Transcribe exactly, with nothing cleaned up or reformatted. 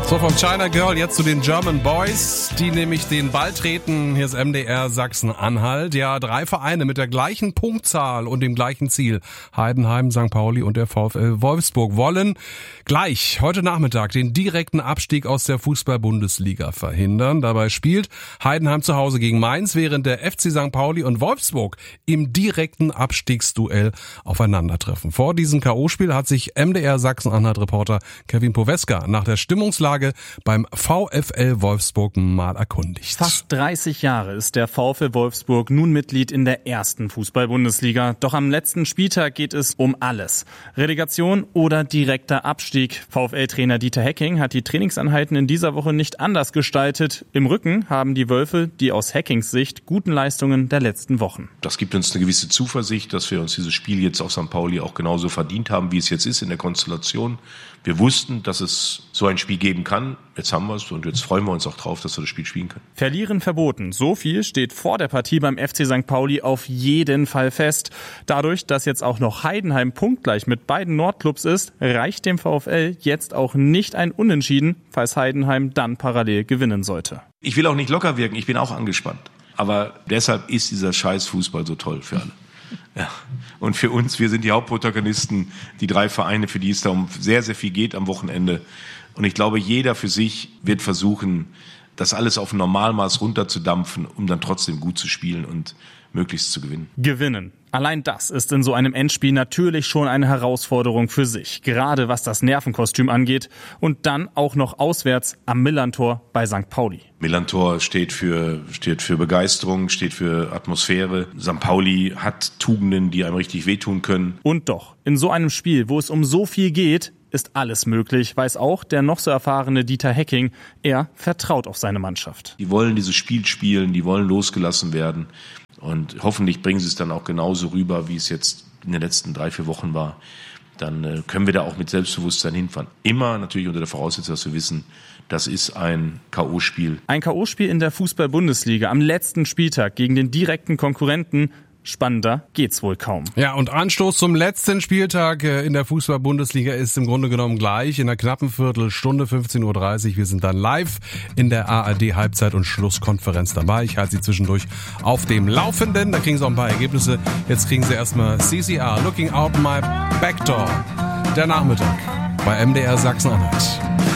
So, vom China Girl jetzt zu den German Boys, die nämlich den Ball treten. Hier ist M D R Sachsen-Anhalt. Ja, drei Vereine mit der gleichen Punktzahl und dem gleichen Ziel. Heidenheim, Sankt Pauli und der VfL Wolfsburg wollen gleich heute Nachmittag den direkten Abstieg aus der Fußball-Bundesliga verhindern. Dabei spielt Heidenheim zu Hause gegen Mainz, während der F C Sankt Pauli und Wolfsburg im direkten Abstiegsduell aufeinandertreffen. Vor diesem K O-Spiel hat sich M D R Sachsen-Anhalt-Reporter Kevin Poweska nach der Stimmungslage beim VfL Wolfsburg mal erkundigt. Fast dreißig Jahre ist der VfL Wolfsburg nun Mitglied in der ersten Fußball-Bundesliga. Doch am letzten Spieltag geht es um alles. Relegation oder direkter Abstieg. VfL-Trainer Dieter Hecking hat die Trainingseinheiten in dieser Woche nicht anders gestaltet. Im Rücken haben die Wölfe die aus Hackings Sicht guten Leistungen der letzten Wochen. Das gibt uns eine gewisse Zuversicht, dass wir uns dieses Spiel jetzt auf Sankt Pauli auch genauso verdient haben, wie es jetzt ist in der Konstellation. Wir wussten, dass es so ein Spiel geben kann. Jetzt haben wir es und jetzt freuen wir uns auch drauf, dass wir das Spiel spielen können. Verlieren verboten. So viel steht vor der Partie beim F C Sankt Pauli auf jeden Fall fest. Dadurch, dass jetzt auch noch Heidenheim punktgleich mit beiden Nordclubs ist, reicht dem VfL jetzt auch nicht ein Unentschieden, falls Heidenheim dann parallel gewinnen sollte. Ich will auch nicht locker wirken, ich bin auch angespannt. Aber deshalb ist dieser scheiß Fußball so toll für alle. Ja. Und für uns, wir sind die Hauptprotagonisten, die drei Vereine, für die es da um sehr, sehr viel geht am Wochenende. Und ich glaube, jeder für sich wird versuchen, das alles auf ein Normalmaß runterzudampfen, um dann trotzdem gut zu spielen und möglichst zu gewinnen. Gewinnen. Allein das ist in so einem Endspiel natürlich schon eine Herausforderung für sich, gerade was das Nervenkostüm angeht und dann auch noch auswärts am Millerntor bei Sankt Pauli. Millerntor steht für, steht für Begeisterung, steht für Atmosphäre. Sankt Pauli hat Tugenden, die einem richtig wehtun können. Und doch, in so einem Spiel, wo es um so viel geht, ist alles möglich, weiß auch der noch so erfahrene Dieter Hecking. Er vertraut auf seine Mannschaft. Die wollen dieses Spiel spielen, die wollen losgelassen werden. Und hoffentlich bringen sie es dann auch genauso rüber, wie es jetzt in den letzten drei, vier Wochen war. Dann äh, können wir da auch mit Selbstbewusstsein hinfahren. Immer natürlich unter der Voraussetzung, dass wir wissen, das ist ein K O-Spiel. Ein K O-Spiel in der Fußball-Bundesliga am letzten Spieltag gegen den direkten Konkurrenten. Spannender geht's wohl kaum. Ja, und Anstoß zum letzten Spieltag in der Fußball-Bundesliga ist im Grunde genommen gleich in einer knappen Viertelstunde, fünfzehn Uhr dreißig. Wir sind dann live in der A R D-Halbzeit- und Schlusskonferenz dabei. Ich halte Sie zwischendurch auf dem Laufenden. Da kriegen Sie auch ein paar Ergebnisse. Jetzt kriegen Sie erstmal C C R, Looking Out My Backdoor. Der Nachmittag bei M D R Sachsen-Anhalt.